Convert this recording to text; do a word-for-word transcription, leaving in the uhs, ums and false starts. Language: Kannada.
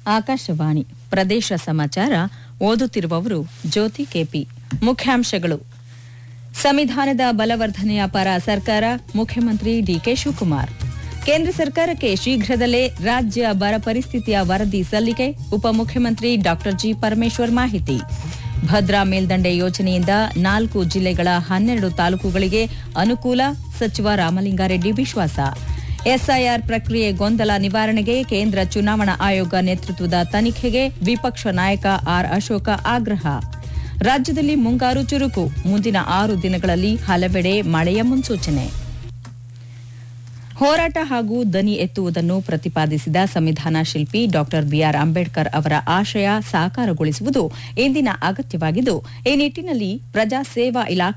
ಆಕಾಶವಾಣಿ ಪ್ರದೇಶ ಸಮಾಚಾರ ಓದುತ್ತಿರುವವರು ಜ್ಯೋತಿ ಕೆಪಿ. ಮುಖ್ಯಾಂಶಗಳು: ಸಂವಿಧಾನದ ಬಲವರ್ಧನೆಯ ಪರ ಸರ್ಕಾರ, ಮುಖ್ಯಮಂತ್ರಿ ಡಿಕೆ ಶಿವಕುಮಾರ್. ಕೇಂದ್ರ ಸರ್ಕಾರಕ್ಕೆ ಶೀಘ್ರದಲ್ಲೇ ರಾಜ್ಯ ಬರ ಪರಿಸ್ಥಿತಿಯ ವರದಿ ಸಲ್ಲಿಕೆ, ಉಪಮುಖ್ಯಮಂತ್ರಿ ಡಾ ಜಿ ಪರಮೇಶ್ವರ್ ಮಾಹಿತಿ. ಭದ್ರಾ ಮೇಲ್ದಂಡೆ ಯೋಜನೆಯಿಂದ ನಾಲ್ಕು ಜಿಲ್ಲೆಗಳ ಹನ್ನೆರಡು ತಾಲೂಕುಗಳಿಗೆ ಅನುಕೂಲ, ಸಚಿವ ರಾಮಲಿಂಗಾರೆಡ್ಡಿ ವಿಶ್ವಾಸ. ಎಸ್ಐಆರ್ ಪ್ರಕ್ರಿಯೆ ಗೊಂದಲ ನಿವಾರಣೆಗೆ ಕೇಂದ್ರ ಚುನಾವಣಾ ಆಯೋಗ ನೇತೃತ್ವದ ತನಿಖೆಗೆ ವಿಪಕ್ಷ ನಾಯಕ ಆರ್ ಅಶೋಕ ಆಗ್ರಹ. ರಾಜ್ಯದಲ್ಲಿ ಮುಂಗಾರು ಚುರುಕು, ಮುಂದಿನ ಆರು ದಿನಗಳಲ್ಲಿ ಹಲವೆಡೆ ಮಳೆಯ ಮುನ್ಸೂಚನೆ. ಹೋರಾಟ ಹಾಗೂ ದನಿ ಎತ್ತುವುದನ್ನು ಪ್ರತಿಪಾದಿಸಿದ ಸಂವಿಧಾನ ಶಿಲ್ಪಿ ಡಾ ಬಿಆರ್ ಅಂಬೇಡ್ಕರ್ ಅವರ ಆಶಯ ಸಾಕಾರಗೊಳಿಸುವುದು ಇಂದಿನ ಅಗತ್ಯವಾಗಿದ್ದು, ಈ ನಿಟ್ಟಿನಲ್ಲಿ ಪ್ರಜಾಸೇವಾ ಇಲಾಖೆ